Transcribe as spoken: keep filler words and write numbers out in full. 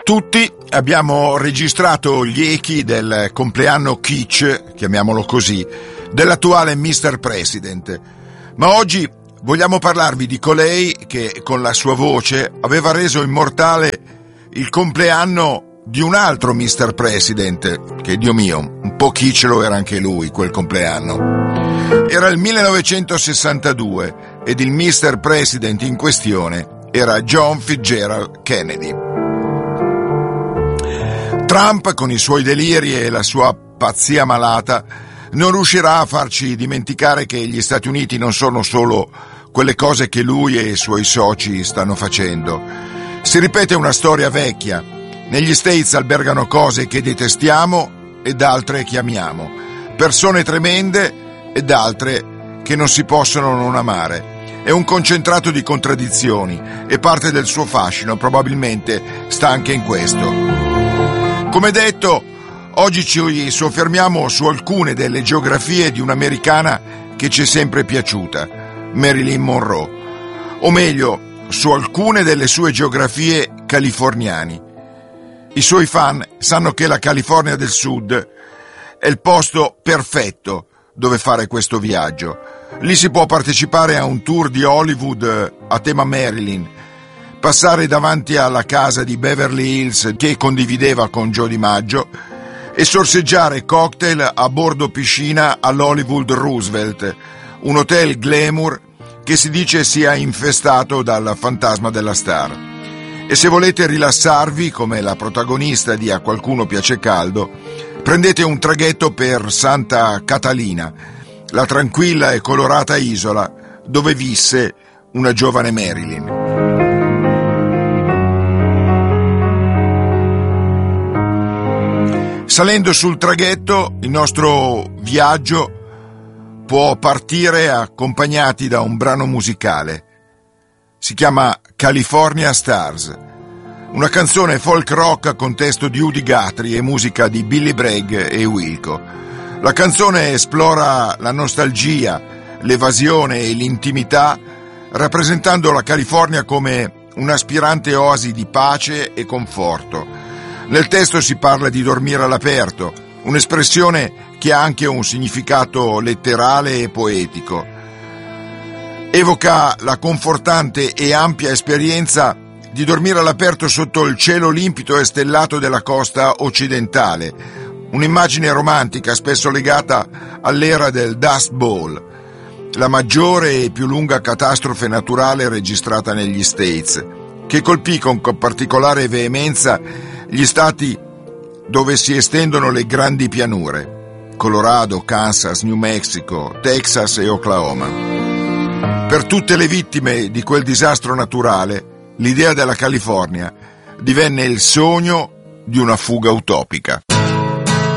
Tutti abbiamo registrato gli echi del compleanno kitsch, chiamiamolo così, dell'attuale mister President, ma oggi vogliamo parlarvi di colei che con la sua voce aveva reso immortale il compleanno di un altro mister President, che Dio mio, un po' kitsch lo era anche lui quel compleanno. Era il millenovecentosessantadue ed il mister President in questione era John Fitzgerald Kennedy. Trump, con i suoi deliri e la sua pazzia malata, non riuscirà a farci dimenticare che gli Stati Uniti non sono solo quelle cose che lui e i suoi soci stanno facendo. Si ripete una storia vecchia. Negli States albergano cose che detestiamo ed altre che amiamo, persone tremende ed altre che non si possono non amare. È un concentrato di contraddizioni e parte del suo fascino probabilmente sta anche in questo. Come detto, oggi ci soffermiamo su alcune delle geografie di un'americana che ci è sempre piaciuta, Marilyn Monroe, o meglio, su alcune delle sue geografie californiane. I suoi fan sanno che la California del Sud è il posto perfetto dove fare questo viaggio. Lì si può partecipare a un tour di Hollywood a tema Marilyn, passare davanti alla casa di Beverly Hills che condivideva con Joe DiMaggio e sorseggiare cocktail a bordo piscina all'Hollywood Roosevelt, un hotel glamour che si dice sia infestato dal fantasma della star. E se volete rilassarvi, come la protagonista di A qualcuno piace caldo, prendete un traghetto per Santa Catalina, la tranquilla e colorata isola dove visse una giovane Marilyn. Salendo sul traghetto, il nostro viaggio può partire accompagnati da un brano musicale. Si chiama California Stars, una canzone folk rock con testo di Udi Guthrie e musica di Billy Bragg e Wilco. La canzone esplora la nostalgia, l'evasione e l'intimità, rappresentando la California come un'aspirante oasi di pace e conforto. Nel testo si parla di dormire all'aperto, un'espressione che ha anche un significato letterale e poetico. Evoca la confortante e ampia esperienza di dormire all'aperto sotto il cielo limpido e stellato della costa occidentale, un'immagine romantica spesso legata all'era del Dust Bowl, la maggiore e più lunga catastrofe naturale registrata negli States, che colpì con particolare veemenza gli stati dove si estendono le grandi pianure: Colorado, Kansas, New Mexico, Texas e Oklahoma. Per tutte le vittime di quel disastro naturale, l'idea della California divenne il sogno di una fuga utopica.